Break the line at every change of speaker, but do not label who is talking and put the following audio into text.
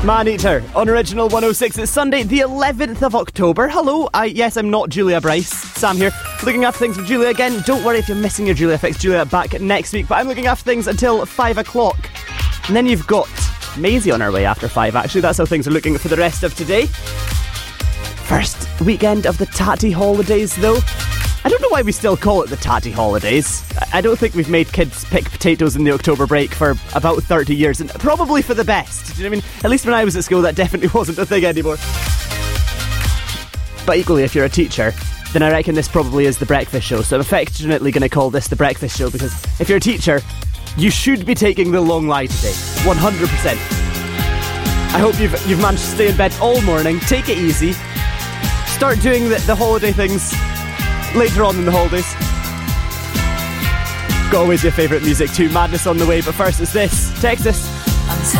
Man-Eater on Original 106. It's Sunday, the 11th of October. Hello, I'm not Julia Bryce. Sam here, looking after things with Julia again. Don't worry if you're missing your Julia Fix. Julia back next week, but I'm looking after things until 5 o'clock. And then you've got Maisie on her way after 5, actually. That's how things are looking for the rest of today. First weekend of the tatty holidays, though. I don't know why we still call it the tatty holidays. I don't think we've made kids pick potatoes in the October break for about 30 years, and probably for the best. Do you know what I mean? At least when I was at school, that definitely wasn't a thing anymore. But equally, if you're a teacher, then I reckon this probably is the breakfast show. So I'm affectionately going to call this the breakfast show, because if you're a teacher, you should be taking the long lie today. 100%. I hope you've managed to stay in bed all morning. Take it easy. Start doing the holiday things later on in the holidays. Got always your favourite music too. Madness on the way, but first it's this. Text us